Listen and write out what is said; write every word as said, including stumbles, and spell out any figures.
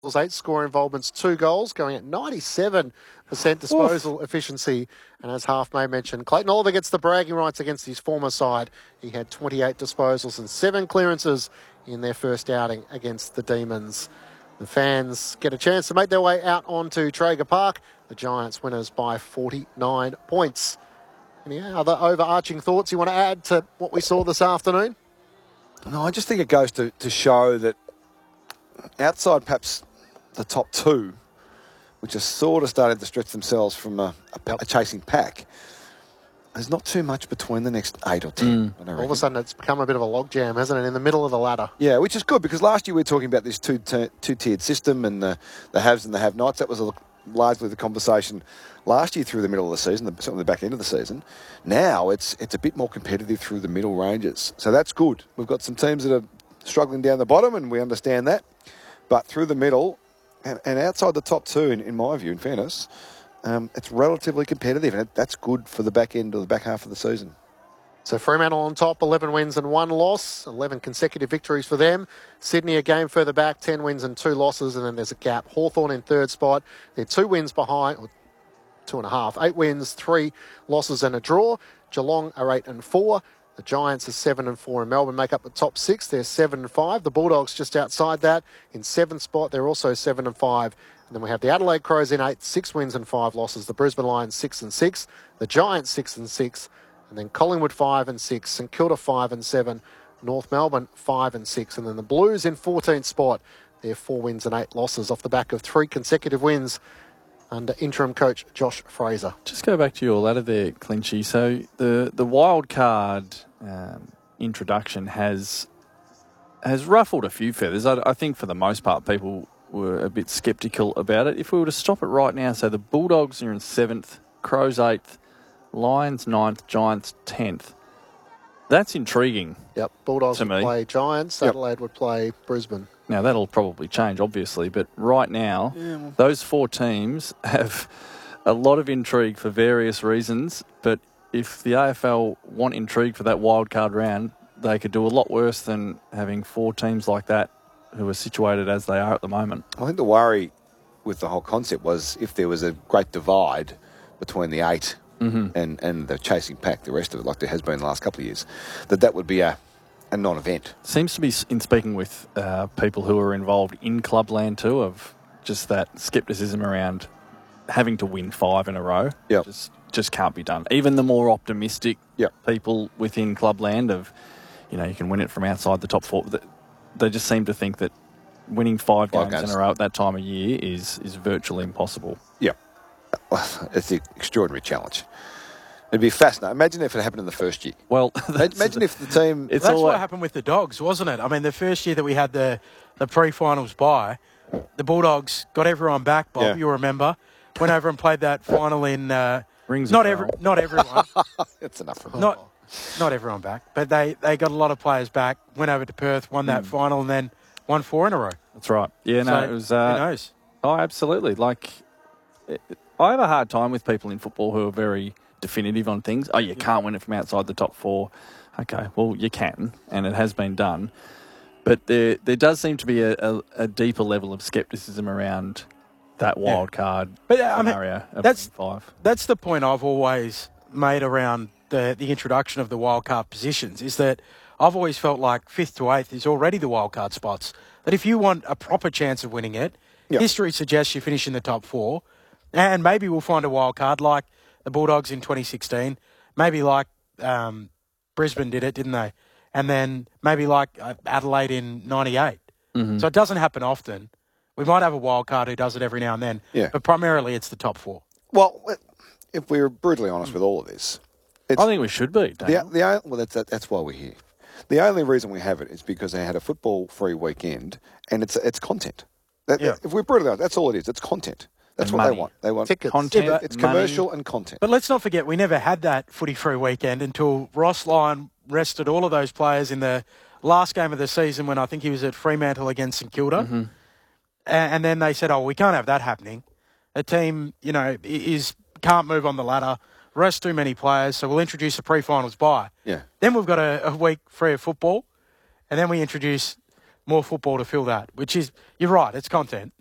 eight score involvements, two goals, going at ninety-seven percent disposal Oof. efficiency. And as Half May mentioned, Clayton Oliver gets the bragging rights against his former side. He had twenty-eight disposals and seven clearances in their first outing against the Demons. The fans get a chance to make their way out onto Traeger Park. The Giants winners by forty-nine points. Any other overarching thoughts you want to add to what we saw this afternoon? No, I just think it goes to, to show that outside perhaps the top two, which are sort of starting to stretch themselves from a, a, a chasing pack, there's not too much between the next eight or ten. Mm. All of a sudden, it's become a bit of a logjam, hasn't it, in the middle of the ladder? Yeah, which is good, because last year we were talking about this two, two-tiered system and the, the haves and the have-nots. That was a, largely the conversation last year through the middle of the season, the, certainly the back end of the season. Now it's it's a bit more competitive through the middle ranges. So that's good. We've got some teams that are struggling down the bottom, and we understand that. But through the middle and, and outside the top two, in, in my view, in fairness, um, it's relatively competitive, and it, that's good for the back end or the back half of the season. So Fremantle on top, eleven wins and one loss, eleven consecutive victories for them. Sydney a game further back, ten wins and two losses, and then there's a gap. Hawthorn in third spot, they're two wins behind, or two and a half, eight wins, three losses and a draw. Geelong are eight and four. The Giants are seven and four, and Melbourne make up the top six. They're seven and five. The Bulldogs just outside that in seventh spot. They're also seven and five. And then we have the Adelaide Crows in eight, six wins and five losses. The Brisbane Lions six and six. The Giants six and six. And then Collingwood five and six. St Kilda five and seven. North Melbourne five and six. And then the Blues in fourteenth spot. They're four wins and eight losses off the back of three consecutive wins under interim coach Josh Fraser. Just go back to your ladder there, Clinchy. So the the wild card um, introduction has has ruffled a few feathers. I, I think for the most part, people were a bit sceptical about it. If we were to stop it right now, so the Bulldogs are in seventh, Crows eighth, Lions ninth, Giants tenth. That's intriguing. Yep, Bulldogs to would me. play Giants, Adelaide yep. would play Brisbane. Now, that'll probably change, obviously, but right now, yeah, well, those four teams have a lot of intrigue for various reasons, but if the A F L want intrigue for that wildcard round, they could do a lot worse than having four teams like that who are situated as they are at the moment. I think the worry with the whole concept was if there was a great divide between the eight mm-hmm. and, and the chasing pack, the rest of it, like there has been the last couple of years, that that would be a a non-event. Seems to be, in speaking with uh, people who are involved in clubland too, of just that scepticism around having to win five in a row. Yep. Just just can't be done. Even the more optimistic yep. people within clubland of, you know, you can win it from outside the top four, they just seem to think that winning five, five games, games in a row at that time of year is, is virtually impossible. Yeah. It's an extraordinary challenge. It'd be fascinating. Imagine if it happened in the first year. Well, imagine if the team... It's that's all what happened with the Dogs, wasn't it? I mean, the first year that we had the, the pre-finals bye, the Bulldogs got everyone back, Bob, yeah. you'll remember. Went over and played that final in... Uh, Rings not every, Not everyone. It's enough for Not not everyone back, but they, they got a lot of players back, went over to Perth, won that mm. final, and then won four in a row. That's right. Yeah, no, so, it was... Uh, who knows? Oh, absolutely. Like, it, I have a hard time with people in football who are very... definitive on things. Oh, you can't win it from outside the top four. Okay, well, you can, and it has been done. But there there does seem to be a, a, a deeper level of scepticism around that wild yeah. card but, uh, scenario I mean, of that's, five. That's the point I've always made around the, the introduction of the wild card positions, is that I've always felt like fifth to eighth is already the wild card spots. That if you want a proper chance of winning it, yep. history suggests you finish in the top four, and maybe we'll find a wild card like the Bulldogs in twenty sixteen, maybe like um, Brisbane did it, didn't they? And then maybe like uh, Adelaide in ninety-eight. Mm-hmm. So it doesn't happen often. We might have a wild card who does it every now and then, yeah. but primarily it's the top four. Well, if we're brutally honest with all of this... I think we should be, the, the, Well, that's, that's why we're here. The only reason we have it is because they had a football-free weekend, and it's it's content. That, yeah. If we're brutally honest, that's all it is. It's content. That's and what money. they want. They want tickets, content. Yeah, it's money. commercial and content. But let's not forget, we never had that footy-free weekend until Ross Lyon rested all of those players in the last game of the season when I think he was at Fremantle against St Kilda. Mm-hmm. And, and then they said, oh, we can't have that happening. A team, you know, is can't move on the ladder, rest too many players, so we'll introduce a pre-finals bye. Yeah. Then we've got a, a week free of football, and then we introduce more football to fill that, which is, you're right, it's content.